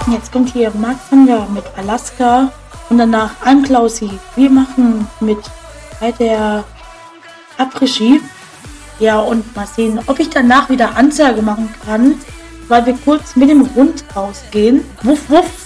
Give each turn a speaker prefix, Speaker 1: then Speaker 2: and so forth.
Speaker 1: Jetzt kommt hier Marc Zander mit Alaska und danach Anklausi. Wir machen mit bei der Après-Ski. Ja, und mal sehen, ob ich danach wieder Ansage machen kann, weil wir kurz mit dem Hund rausgehen. Wuff, wuff.